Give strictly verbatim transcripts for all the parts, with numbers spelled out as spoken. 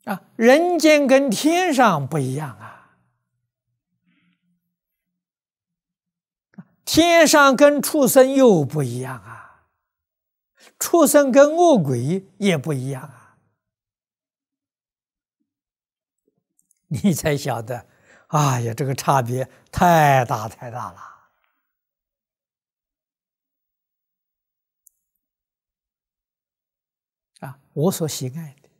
啊，人间跟天上不一样啊，天上跟畜生又不一样啊，畜生跟恶鬼也不一样啊，你才晓得，哎呀，这个差别太大太大了。啊，我所喜爱的，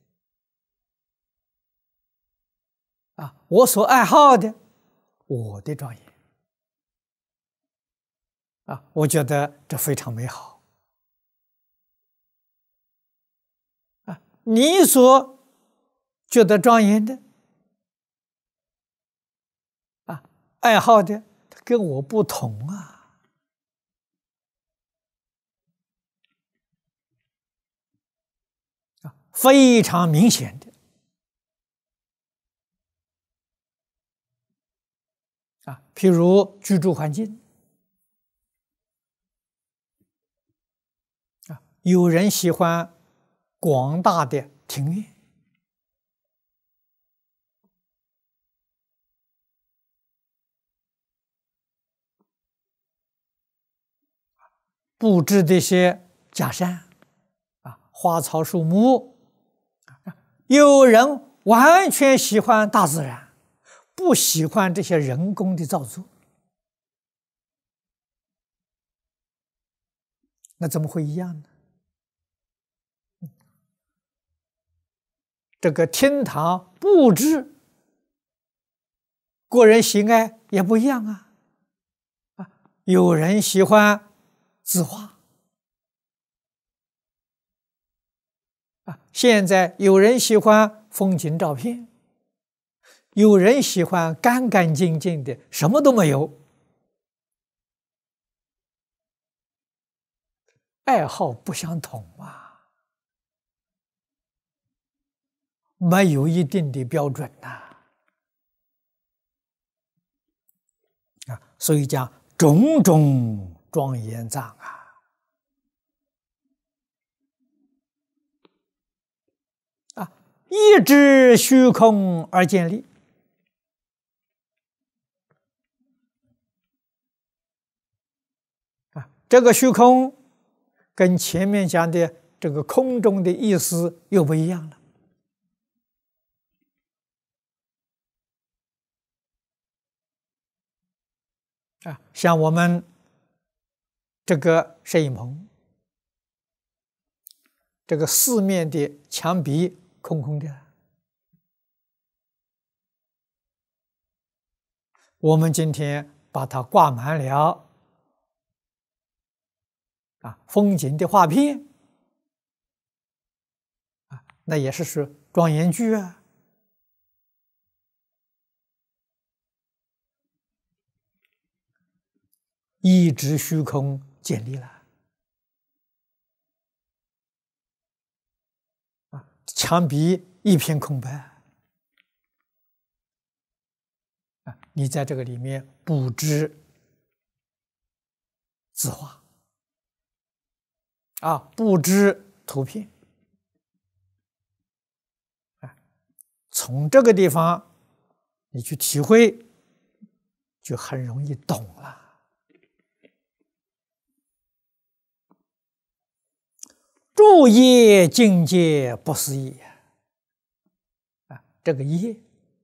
啊，我所爱好的，我的庄严，啊，我觉得这非常美好。啊，你所觉得庄严的，啊，爱好的，跟我不同啊。啊，非常明显的。啊，譬如居住环境，啊，有人喜欢广大的庭院，布置这些假山，啊，花草树木，有人完全喜欢大自然，不喜欢这些人工的造作，那怎么会一样呢？这个厅堂布置，个人喜爱也不一样啊。啊，有人喜欢字画，啊，现在有人喜欢风景照片，有人喜欢干干净净的，什么都没有。爱好不相同啊，没有一定的标准呐。啊，所以讲种种庄严藏啊，啊，一知虚空而建立。啊，这个虚空跟前面讲的这个空中的意思又不一样了。啊，像我们这个摄影棚，这个四面的墙壁空空的，我们今天把它挂满了啊风景的画片，啊，那也是是庄严具啊。一知虚空建立了，啊，墙壁一片空白，啊，你在这个里面布置字画，啊，布置图片，啊，从这个地方你去体会，就很容易懂了。诸业境界不思议啊，这个业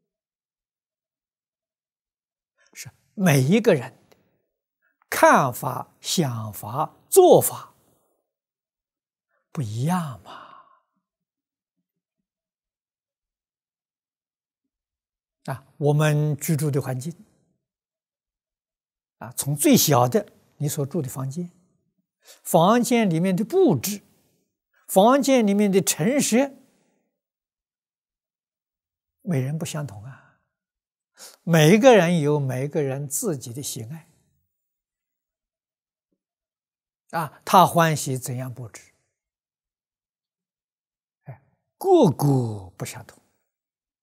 是每一个人的看法、想法、做法不一样嘛。啊，我们居住的环境啊，从最小的你所住的房间，房间里面的布置，房间里面的陈设，每人不相同啊。每一个人有每一个人自己的喜爱啊，他欢喜怎样布置，哎，个个不相同。